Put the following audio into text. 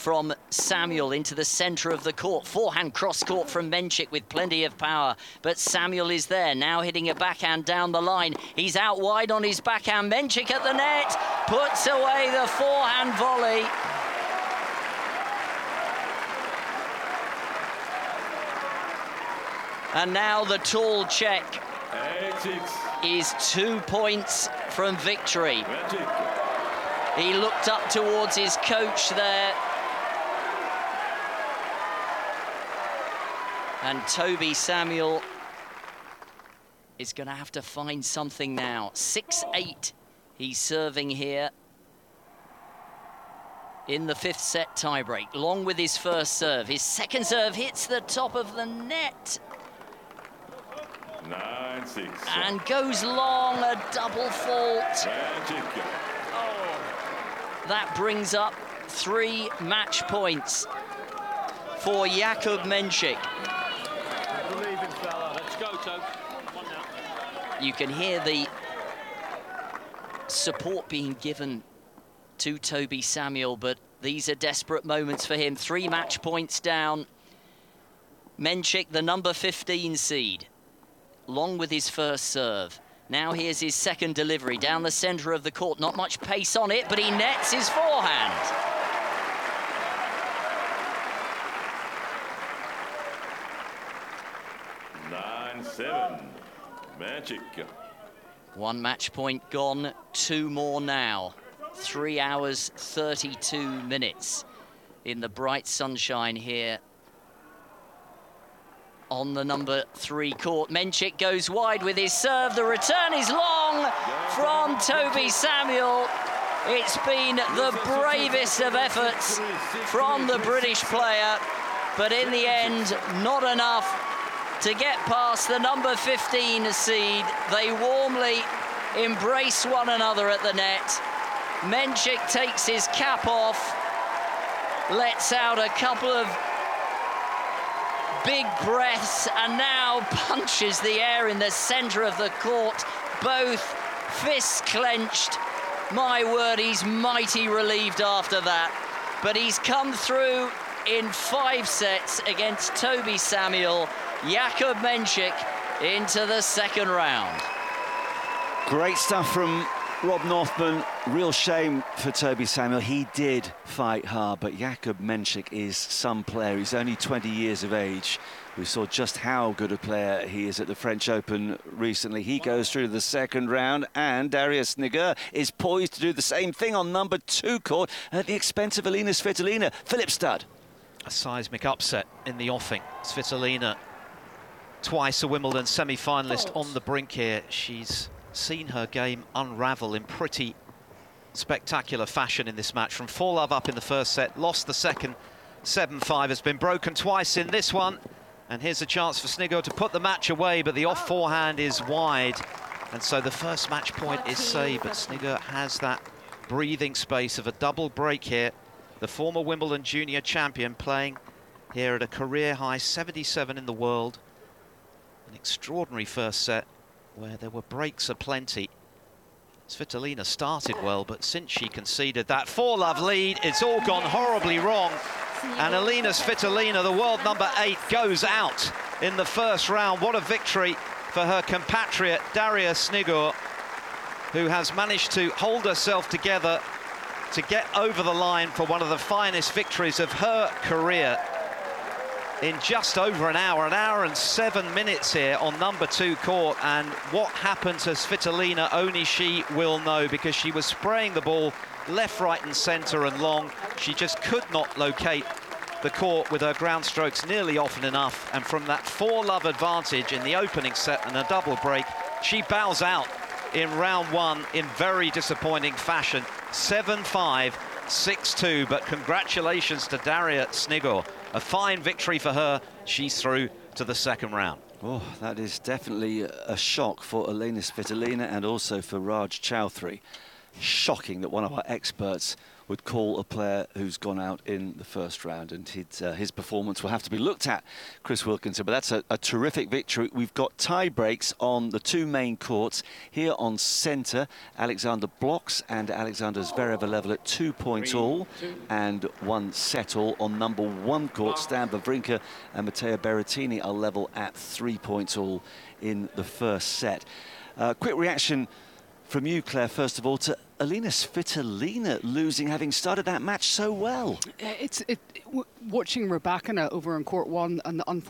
from Samuel into the centre of the court. Forehand cross-court from Menchik with plenty of power. But Samuel is there, now hitting a backhand down the line. He's out wide on his backhand. Menchik at the net, puts away the forehand volley. And now the tall Czech is 2 points from victory. He looked up towards his coach there. And Toby Samuel is going to have to find something now. 6-8 he's serving here in the 5th set tiebreak. Long with his first serve. His second serve hits the top of the net. 9-6. And goes long, a double fault. That brings up 3 match points for Jakub Menchik. You can hear the support being given to Toby Samuel, but these are desperate moments for him. 3 match points down. Menchik, the number 15 seed, long with his first serve. Now here's his second delivery down the centre of the court. Not much pace on it, but he nets his forehand. Menchik. 1 match point gone, 2 more now. 3 hours, 32 minutes in the bright sunshine here on the number 3 court. Menchik goes wide with his serve. The return is long from Toby Samuel. It's been the bravest of efforts from the British player, but in the end, not enough to get past the number 15 seed. They warmly embrace one another at the net. Menchik takes his cap off, lets out a couple of big breaths, and now punches the air in the centre of the court, both fists clenched. My word, he's mighty relieved after that. But he's come through in 5 sets against Toby Samuel. Jakub Menchik into the second round. Great stuff from Rob Northman. Real shame for Toby Samuel. He did fight hard, but Jakub Menchik is some player. He's only 20 years of age. We saw just how good a player he is at the French Open recently. He goes through the second round, and Darius Snigur is poised to do the same thing on number 2 court at the expense of Alina Svitolina. Philip Studd. A seismic upset in the offing. Svitolina, twice a Wimbledon semi-finalist, on the brink here. She's seen her game unravel in pretty spectacular fashion in this match. From 4-love up in the first set, lost the second, 7-5, has been broken twice in this one. And here's a chance for Snigur to put the match away, but the off forehand is wide. And so the first match point is saved, but Snigur has that breathing space of a double break here. The former Wimbledon junior champion playing here at a career high 77 in the world. An extraordinary first set where there were breaks aplenty. Svitolina started well, but since she conceded that 4-love lead, it's all gone horribly wrong. And Alina Svitolina, the world number 8, goes out in the first round. What a victory for her compatriot Darius Snigur, who has managed to hold herself together to get over the line for one of the finest victories of her career in just over an hour and 7 minutes here on number 2 court. And what happened to Svitolina, only she will know, because she was spraying the ball left, right and centre and long. She just could not locate the court with her ground strokes nearly often enough. And from that 4-love advantage in the opening set and a double break, she bows out in round 1 in very disappointing fashion. 7-5, 6-2, but congratulations to Darius Snigur. A fine victory for her. She's through to the second round. Oh, that is definitely a shock for Alina Svitolina and also for Raj Chowdhury. Shocking that one of our experts would call a player who's gone out in the first round, and his performance will have to be looked at, Chris Wilkinson. But that's a terrific victory. We've got tie breaks on the two main courts. Here on centre, Alexander Blocks and Alexander Zverev are level at 2 points all and 1 set all. On number 1 court, Stan Wawrinka and Matteo Berrettini are level at 3 points all in the first set. Quick reaction from you, Claire, first of all, to Alina Svitolina losing, having started that match so well. Watching Rybakina over on court 1 and the